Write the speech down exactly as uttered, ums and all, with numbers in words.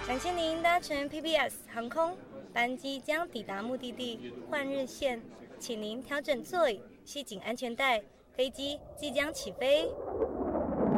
感谢您搭乘 P B S 航空，班机将抵达目的地换日线，请您调整座椅，系紧安全带，飞机即将起飞。